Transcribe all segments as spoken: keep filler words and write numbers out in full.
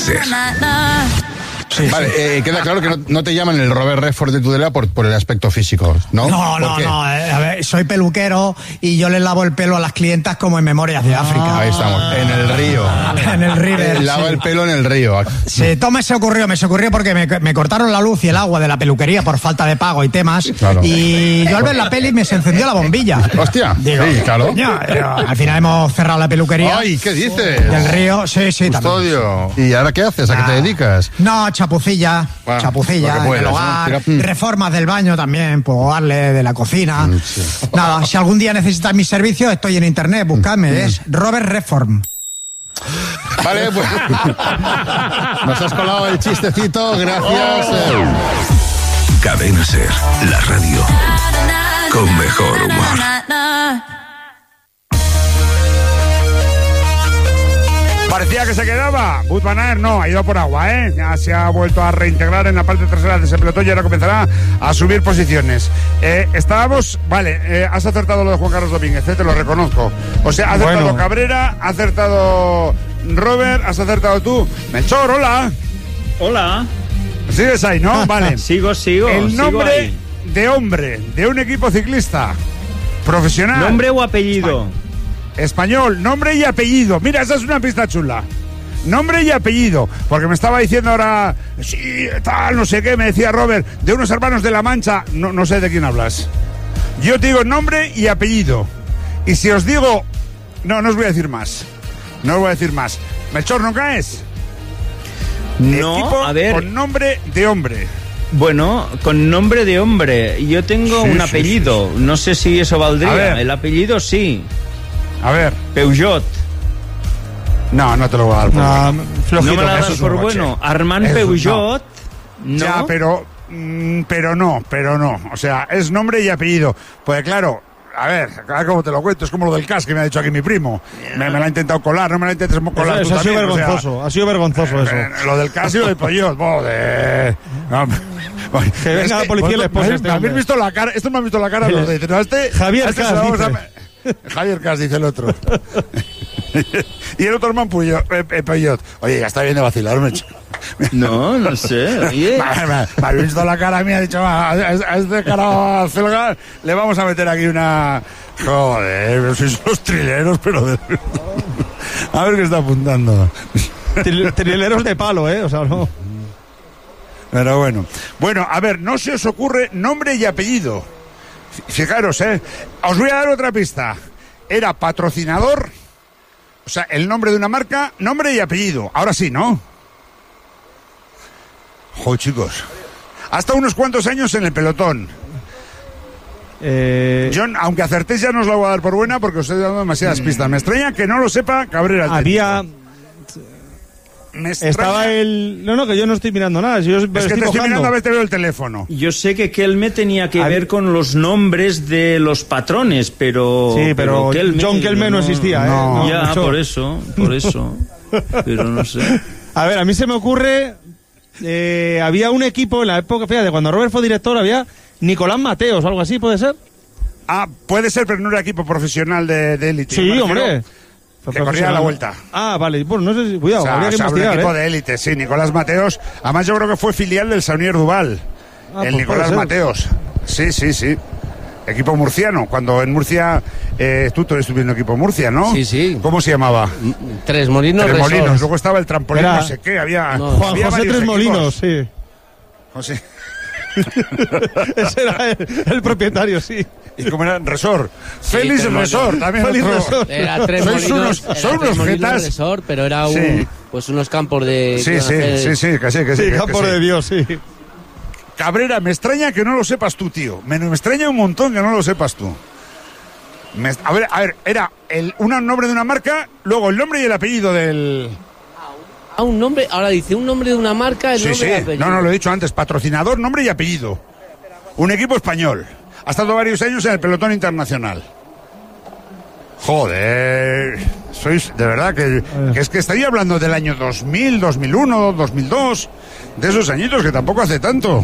Ser. Sí, vale, sí. eh, queda claro que no, no te llaman el Robert Redford de Tudela por, por el aspecto físico, ¿no? No, no, no. Eh, a ver, soy peluquero y yo les lavo el pelo a las clientas como en Memorias de África. Ahí estamos, en el río. En el river. Lava sí. el pelo en el río. Sí, todo me se ocurrió, me se ocurrió porque me, me cortaron la luz y el agua de la peluquería por falta de pago y temas. Claro. Y yo al ver la peli me se encendió la bombilla. Hostia, Digo, sí, claro. coño, pero al final hemos cerrado la peluquería. Ay, ¿qué dices? Del río, sí, sí, Custodio. ¿Y ahora qué haces? ¿A qué te dedicas? No, chapucilla, Bueno, chapucilla, lo que puedas, en el hogar, ¿no? Tira- reformas del baño también, puedo darle de la cocina. Mm, sí. Nada, si algún día necesitas mis servicios, estoy en internet, buscadme, es Robert Reform. Vale, pues. Nos has colado el chistecito, gracias. eh. Cadena Ser, la radio con mejor humor. Parecía que se quedaba. Wout van Aert no, ha ido por agua, ¿eh? Ya se ha vuelto a reintegrar en la parte trasera de ese pelotón y ahora comenzará a subir posiciones. Eh, estábamos... Vale, eh, has acertado lo de Juan Carlos Domínguez, ¿eh? Te lo reconozco. O sea, ha acertado Bueno. Cabrera, ha acertado Robert, has acertado tú. Melchor, hola. Hola. ¿Sigues ahí, no? Vale. Sigo, sigo. El sigo nombre ahí. de hombre de un equipo ciclista profesional. ¿Nombre o apellido? Español, nombre y apellido. Mira, esa es una pista chula. Nombre y apellido. Porque me estaba diciendo ahora, sí, tal, no sé qué, me decía Robert, de unos hermanos de La Mancha. No, no sé de quién hablas. Yo te digo nombre y apellido. Y si os digo... No, no os voy a decir más. No os voy a decir más. Melchor, ¿no caes? No, Equipo a ver. con nombre de hombre. Bueno, con nombre de hombre. Yo tengo Sí, un sí, apellido. No sé si eso A valdría. ver. El apellido sí. A ver. Peugeot. No, no te lo voy a dar por No, bueno. flojito. No me la eso das es por un bueno. boche. Armand Eso, Peugeot. No. Ya, pero... mm, pero no, pero no. O sea, es nombre y apellido. Pues claro... A ver, a ver cómo te lo cuento, es como lo del C A S que me ha dicho aquí mi primo. Me, me lo ha intentado colar, no me lo intentes colar. Eso, tú eso ha sido también, o sea, vergonzoso, ha sido vergonzoso eso. eh, lo del C A S y lo del Peugeot, joder. No, Que venga es la policía y le esposa a este me habéis hombre. visto la cara, esto me han visto la cara los de dicen, no, este, Javier a este Cas, se lo vamos a- dice. Javier Cas, dice el otro. Y el otro hermano Peugeot, eh, eh, Peugeot. Oye, ya está bien de vacilarme. No, no sé. Oye. Me, me- me habéis visto la cara mía, ha dicho, "Va, a, a este cara celga le vamos a meter aquí una... Joder, sois los trileros, pero de verdad. A ver qué está apuntando. Tril- Trileros de palo, ¿eh? O sea, no. Pero bueno. Bueno, a ver, no se os ocurre nombre y apellido. Fijaros, ¿eh? Os voy a dar otra pista. Era patrocinador, o sea, el nombre de una marca, nombre y apellido. Ahora sí, ¿no? Joder, chicos. Hasta unos cuantos años en el pelotón. Eh, John, aunque acertéis ya no os la voy a dar por buena porque os estoy dando demasiadas pistas. Me extraña que no lo sepa Cabrera. el había. técnico. Me extraña- Estaba el. No, no, que yo no estoy mirando nada. Si yo Es que te estoy cojando. mirando a ver, te veo el teléfono. Yo sé que Kelme tenía que A ver ver. con los nombres de los patrones, pero... Sí, pero Kelme, John Kelme no existía, ¿eh? no. No, ya, mucho. por eso, por eso. Pero no sé. A ver, a mí se me ocurre. eh, había un equipo en la época, fíjate, cuando Robert fue director, había Nicolás Mateos o algo así, ¿puede ser? Ah, puede ser, pero no era equipo profesional de, de élite. Sí, Me refiero hombre. Que corría a la vuelta. Ah, vale. Bueno, no sé si. Cuidado, O sea, habría que o sea, un investigar, equipo ¿eh? de élite, sí, Nicolás Mateos. Además, yo creo que fue filial del Saunier Duval. Ah, el pues Nicolás puede ser. Mateos. Sí, sí, sí. Equipo murciano. Cuando en Murcia. Eh, tú estuviste viendo equipo Murcia, ¿no? Sí, sí. ¿Cómo se llamaba? Tres Molinos Tres Resort. Molinos. Luego estaba el trampolín, Era- no sé qué. Había. No. Juan había José varios Tres equipos. Molinos, sí. José. Ese era el, el propietario, sí. ¿Y cómo era? Resort. Félix Tres Molinos. Resort. También Félix otro- Resort. Era Tres Sois Molinos. unos- era son Tres unos Molinos jetas. Resort, pero era un, Sí. pues unos campos de... Sí, que sí, iban a hacer- sí, sí, que sí, que sí. Sí, que campo sí. de Dios, sí. Cabrera, me extraña que no lo sepas tú, tío. Me, me extraña un montón que no lo sepas tú. Me- a ver, a ver, era el un nombre de una marca, luego el nombre y el apellido del... Ah, un nombre, ahora dice un nombre de una marca, el Sí, nombre sí. y apellido. No, no, lo he dicho antes. Patrocinador, nombre y apellido. Un equipo español. Ha estado varios años en el pelotón internacional. Joder. Sois, de verdad, que, que es que estaría hablando del año dos mil, dos mil uno, dos mil dos. De esos añitos que tampoco hace tanto.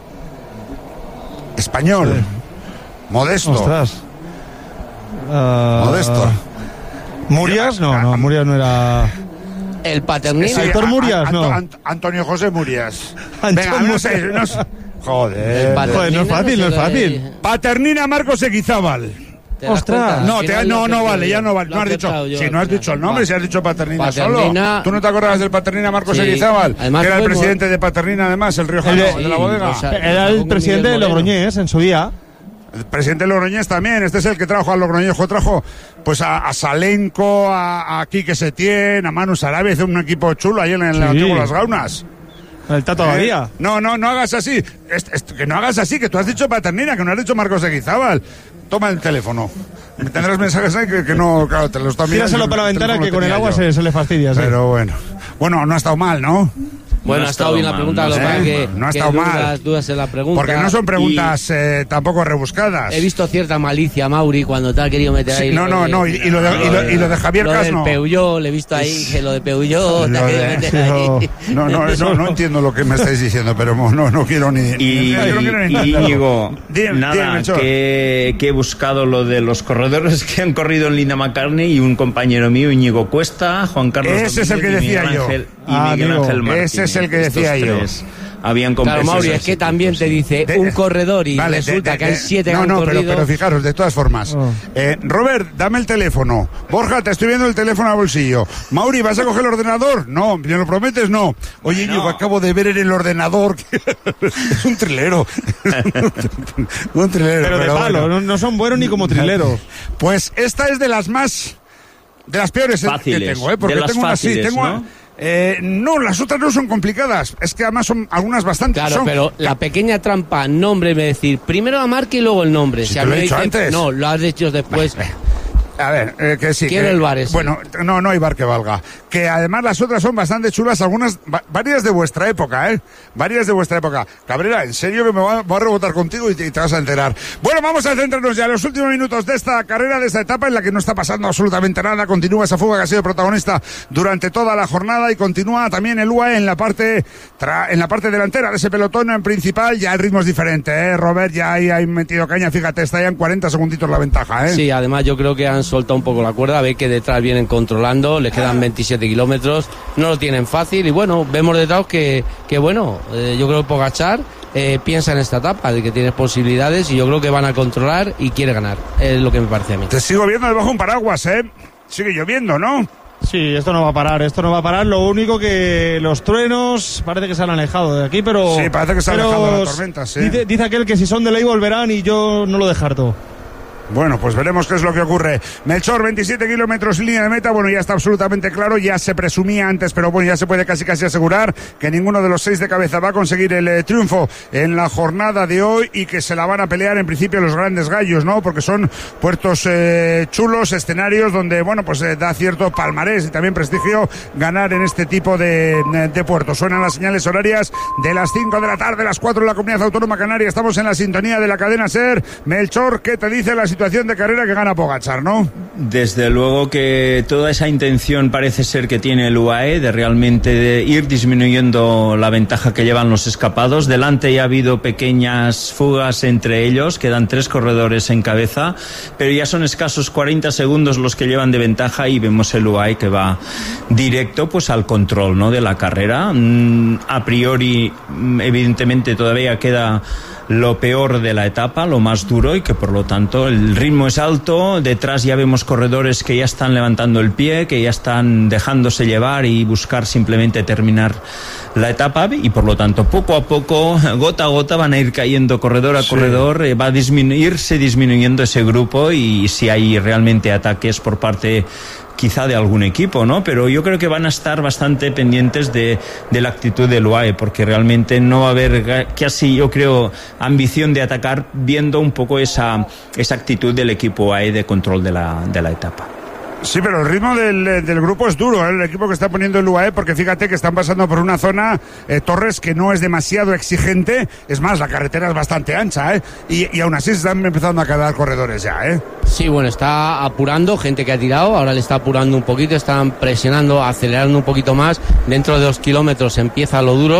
Español. Modesto. Ostras. Ah, Modesto. ¿Murias? No, no, Murias no era. El Paternina. Sí, Héctor a- Murias, a- no. Ant- Antonio José Murias. Antonio Venga, no sé, no sé. Joder. Joder, no es fácil, no es sé, fácil. eh, Paternina Marcos Eguizábal. ¿te das Ostras. cuenta? No, Al te, final no, lo no he vale, acertado ya no vale. yo, No has lo he dicho, acertado yo, si no has al final. dicho el nombre, Va. si has dicho Paternina, Paternina. solo. ¿Tú no te acordabas del Paternina Marcos Sí. Eguizábal? Además Que era el fue presidente de Paternina, además, el riojano, El de- el de la sí, bodega. o sea, Era el Con presidente de Miguel Moreno. Logroñés en su día. El presidente Logroñés también, este es el que trajo a Logroñejo, trajo pues a, a Salenco, a, a Quique Setién, a Manu Sarabia, hizo un equipo chulo ahí en el Sí. antiguo Las Gaunas. El Tato ¿Eh? Abadía. No, no, no hagas así. Es- es- que no hagas así, que tú has dicho Paternina, que no has dicho Marcos Eguizábal. Toma el teléfono. Tendrás mensajes ahí que, que no, claro, te los están mirando. Tíraselo para la El ventana teléfono que lo con el tenía agua yo. se, se le fastidia. sí. Pero bueno. Bueno, no ha estado mal, ¿no? Bueno, No ha ha estado bien la estado pregunta, mal, lo que no pasa sé. que, No ha que estado dudas, mal. dudas en la pregunta. Porque no son preguntas eh, tampoco rebuscadas. He visto cierta malicia, Mauri, cuando te ha querido meter Sí, ahí. no, lo no, de- no. Y, y lo de, y, lo, y lo de Javier Lo del Casno. Peugeot, le he visto ahí, que lo de Peugeot, te ha Lo querido de- meter ahí. No, no, no, no entiendo lo que me estáis diciendo, pero no, no quiero ni. Y, no quiero ni y entenderlo. Íñigo, Dime, dime, nada, Melchor. que, que he buscado lo de los corredores que han corrido en Linda McCartney y un compañero mío, Íñigo Cuesta, Juan Carlos Ese es el Domínguez que y Miguel decía yo. Ángel- y Ah, Miguel amigo. Ángel Martínez. Ese es el que Estos decía yo. tres habían Claro, competido Mauri, esos es que equipos, también sí. te dice De- un corredor y Vale, resulta de- de- que hay de- siete no, que han no, pero, corrido. pero fijaros, de todas formas. Oh. Eh, Robert, dame el teléfono. Borja, te estoy viendo el teléfono al bolsillo. Mauri, ¿vas a coger el ordenador? No, ¿me lo prometes? No. Oye, Íñigo, acabo de ver en el ordenador que es un trilero. un trilero. Pero de palo, bueno. no, no son buenos ni como trileros. Pues esta es de las más. De las peores eh, que Fáciles, tengo, ¿eh? Porque de las tengo una así. fáciles, Tengo, ¿no? eh, no, las otras no son complicadas. Es que además son algunas bastante. Claro, son- pero la pequeña trampa, nombre, me decir, primero la marca y luego el nombre. Si Si a te mí lo he me dicho dicen, antes. no, lo has dicho después. A ver, eh, que sí. Quiero que- el bar ese. Bueno, no, no hay bar que valga. Que además las otras son bastante chulas, algunas, va- varias de vuestra época, ¿eh? Varias de vuestra época. Cabrera, en serio que me voy a, voy a rebotar contigo y te, y te vas a enterar. Bueno, vamos a centrarnos ya en los últimos minutos de esta carrera, de esta etapa en la que no está pasando absolutamente nada. Continúa esa fuga que ha sido protagonista durante toda la jornada y continúa también el U A E en la parte, tra- en la parte delantera de ese pelotón en principal. Ya el ritmo es diferente, ¿eh? Robert ya ahí ha metido caña, fíjate, está ya en cuarenta segunditos la ventaja, ¿eh? Sí, además yo creo que han soltado un poco la cuerda, ve que detrás vienen controlando, les quedan veintisiete kilómetros, no lo tienen fácil y bueno, vemos detrás que, que bueno, eh, yo creo que Pogačar eh, piensa en esta etapa, de que tiene posibilidades y yo creo que van a controlar y quiere ganar, es lo que me parece a mí. Te sigo viendo debajo de un paraguas, ¿eh? Sigue lloviendo, ¿no? Sí, esto no va a parar, esto no va a parar. Lo único que los truenos parece que se han alejado de aquí, pero. Sí, parece que se han pero alejado de la tormenta, sí. Dice, dice aquel que si son de ley volverán y yo no lo descarto. Bueno, pues veremos qué es lo que ocurre. Melchor, veintisiete kilómetros, línea de meta. Bueno, ya está absolutamente claro. Ya se presumía antes, pero bueno, ya se puede casi casi asegurar que ninguno de los seis de cabeza va a conseguir el eh, triunfo en la jornada de hoy y que se la van a pelear en principio los grandes gallos, ¿no? Porque son puertos eh, chulos, escenarios donde, bueno, pues eh, da cierto palmarés y también prestigio ganar en este tipo de, de puertos. Suenan las señales horarias de las cinco de la tarde, las cuatro en la Comunidad Autónoma Canaria. Estamos en la sintonía de la cadena SER. Melchor, ¿qué te dice la situación de carrera que gana Pogačar, no? Desde luego que toda esa intención parece ser que tiene el U A E de realmente de ir disminuyendo la ventaja que llevan los escapados. Delante ya ha habido pequeñas fugas entre ellos, quedan tres corredores en cabeza, pero ya son escasos cuarenta segundos los que llevan de ventaja y vemos el U A E que va directo pues al control, ¿no?, de la carrera. Mm, a priori, mm, evidentemente todavía queda lo peor de la etapa, lo más duro, y que por lo tanto el ritmo es alto. Detrás ya vemos corredores que ya están levantando el pie, que ya están dejándose llevar y buscar simplemente terminar la etapa, y por lo tanto poco a poco, gota a gota, van a ir cayendo corredor a Sí. corredor, eh, va a disminuirse disminuyendo ese grupo, y si hay realmente ataques por parte quizá de algún equipo, ¿no? Pero yo creo que van a estar bastante pendientes de, de la actitud del U A E, porque realmente no va a haber casi, yo creo, ambición de atacar, viendo un poco esa, esa actitud del equipo U A E de control de la, de la etapa. Sí, pero el ritmo del, del grupo es duro, ¿eh? El equipo que está poniendo el U A E, porque fíjate que están pasando por una zona, eh, Torres, que no es demasiado exigente. Es más, la carretera es bastante ancha, ¿eh? Y, y aún así se están empezando a quedar corredores ya, ¿eh? Sí, bueno, está apurando, gente que ha tirado, ahora le está apurando un poquito, están presionando, acelerando un poquito más, dentro de dos kilómetros empieza lo duro.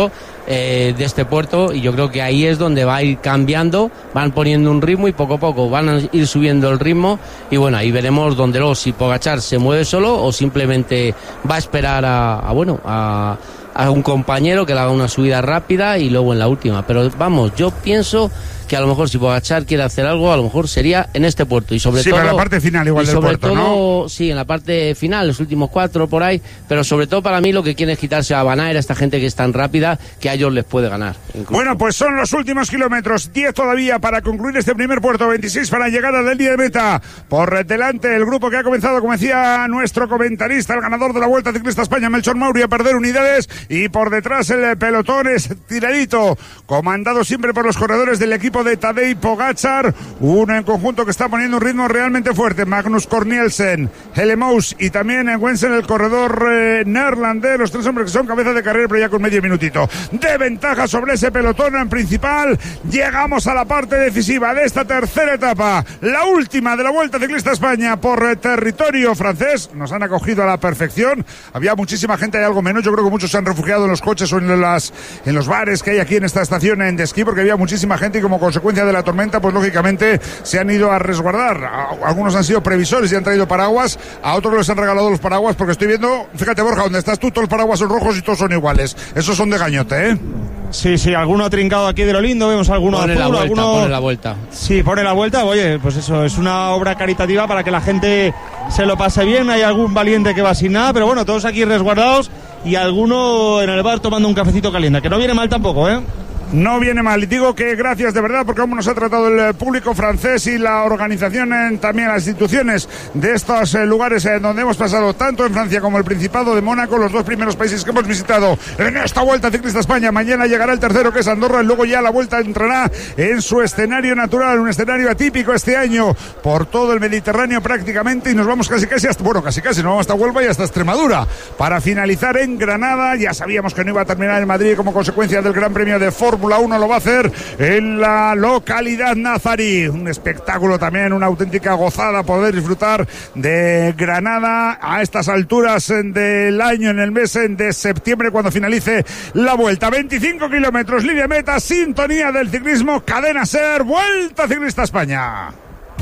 eh, de este puerto, y yo creo que ahí es donde va a ir cambiando, van poniendo un ritmo y poco a poco van a ir subiendo el ritmo, y bueno, ahí veremos donde luego si Pogačar se mueve solo o simplemente va a esperar a, a bueno, a, a un compañero que le haga una subida rápida y luego en la última. Pero vamos, yo pienso que a lo mejor si Pogačar quiere hacer algo, a lo mejor sería en este puerto, y sobre sí, todo... Sí, pero en la parte final igual y del sobre puerto, todo, ¿no? Sí, en la parte final, los últimos cuatro por ahí, pero sobre todo para mí lo que quiere es quitarse a Van Aert, a esta gente que es tan rápida, que a ellos les puede ganar. Incluso. Bueno, pues son los últimos kilómetros, diez todavía para concluir este primer puerto, veintiséis para llegar a la línea de meta. Por delante el grupo que ha comenzado, como decía nuestro comentarista, el ganador de la Vuelta Ciclista España, Melchor Mauri, a perder unidades, y por detrás el pelotón es tiradito, comandado siempre por los corredores del equipo de Tadej Pogačar, uno en conjunto que está poniendo un ritmo realmente fuerte, Magnus Cornielsen, Hellemous y también Wensen, el corredor eh, neerlandés, los tres hombres que son cabeza de carrera, pero ya con medio minutito de ventaja sobre ese pelotón en principal. Llegamos a la parte decisiva de esta tercera etapa, la última de la Vuelta Ciclista España por eh, territorio francés. Nos han acogido a la perfección, había muchísima gente, hay algo menos, yo creo que muchos se han refugiado en los coches o en, las, en los bares que hay aquí en esta estación en de esquí, porque había muchísima gente y como consecuencia de la tormenta, pues lógicamente se han ido a resguardar. Algunos han sido previsores y han traído paraguas, a otros les han regalado los paraguas, porque estoy viendo, fíjate Borja, donde estás tú, todos los paraguas son rojos y todos son iguales. Esos son de gañote, ¿eh? Sí, sí, alguno ha trincado aquí de lo lindo, vemos alguno pone azul, la vuelta, alguno... pone la vuelta. Sí, pone la vuelta, oye, pues eso, es una obra caritativa para que la gente se lo pase bien, hay algún valiente que va sin nada, pero bueno, todos aquí resguardados y alguno en el bar tomando un cafecito caliente, que no viene mal tampoco, ¿eh? No viene mal, y digo que gracias de verdad, porque como nos ha tratado el público francés y la organización, en, también las instituciones de estos eh, lugares en donde hemos pasado, tanto en Francia como el Principado de Mónaco, los dos primeros países que hemos visitado en esta Vuelta Ciclista España. Mañana llegará el tercero, que es Andorra, y luego ya la Vuelta entrará en su escenario natural, un escenario atípico este año por todo el Mediterráneo prácticamente, y nos vamos casi casi hasta, bueno, casi casi nos vamos hasta Huelva y hasta Extremadura, para finalizar en Granada. Ya sabíamos que no iba a terminar en Madrid como consecuencia del Gran Premio de Fórmula uno, lo va a hacer en la localidad nazarí. Un espectáculo también, una auténtica gozada poder disfrutar de Granada a estas alturas del año, en el mes de septiembre, cuando finalice la Vuelta. veinticinco kilómetros, línea de meta, sintonía del ciclismo, Cadena SER, Vuelta Ciclista España.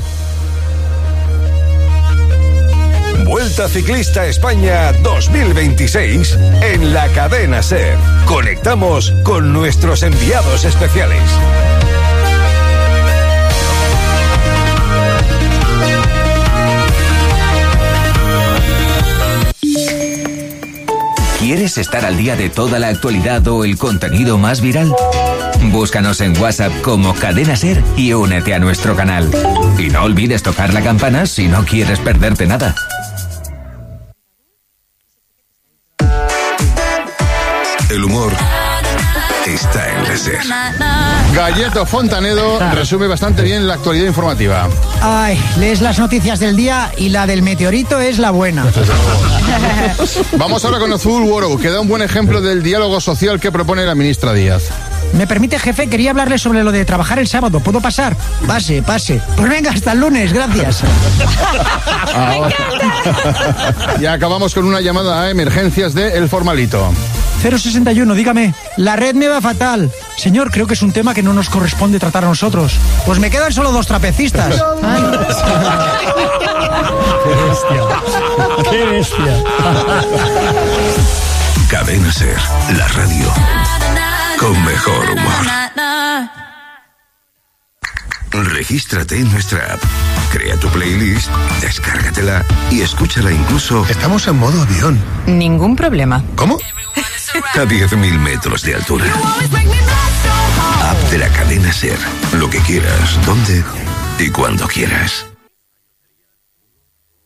Vuelta Ciclista España dos mil veintiséis en la Cadena SER. Conectamos con nuestros enviados especiales. ¿Quieres estar al día de toda la actualidad o el contenido más viral? Búscanos en WhatsApp como Cadena SER y únete a nuestro canal. Y no olvides tocar la campana si no quieres perderte nada. El humor está en la SER. Galleto Fontanedo resume bastante bien la actualidad informativa. Ay, lees las noticias del día y la del meteorito es la buena. Vamos ahora con Azul World, que da un buen ejemplo del diálogo social que propone la ministra Díaz. ¿Me permite, jefe? Quería hablarle sobre lo de trabajar el sábado. ¿Puedo pasar? Pase, pase. Pues venga, hasta el lunes, gracias. Y acabamos con una llamada a emergencias de El Formalito. cero sesenta y uno, dígame. La red me va fatal. Señor, creo que es un tema que no nos corresponde tratar a nosotros. Pues me quedan solo dos trapecistas. Ay. ¡Qué bestia! ¡Qué bestia! Cadena SER, la radio con mejor humor. Regístrate en nuestra app, crea tu playlist, descárgatela y escúchala incluso... Estamos en modo avión. Ningún problema. ¿Cómo? A diez mil metros de altura. App de la Cadena SER. Lo que quieras, donde y cuando quieras.